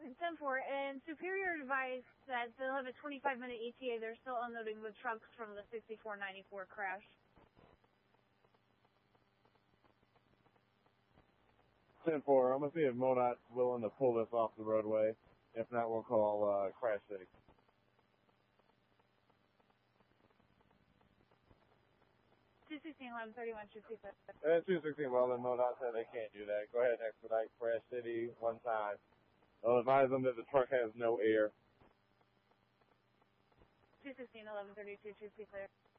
10-4, and Superior advised that they'll have a 25-minute ETA. They're still unloading the trucks from the 6494 crash. 10-4, I'm going to see if MoDOT's willing to pull this off the roadway. If not, we'll call Crash City. 216-1131 should see that. 216, well, then MoDOT said they can't do that. Go ahead and expedite Crash City one time. I'll advise them that the truck has no air. 216-1132 should see clear.